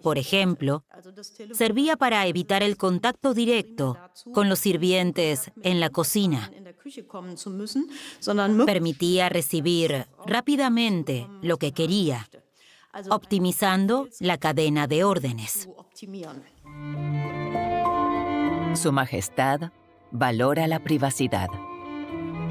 por ejemplo, servía para evitar el contacto directo con los sirvientes en la cocina. Permitía recibir rápidamente lo que quería, optimizando la cadena de órdenes. Su Majestad valora la privacidad.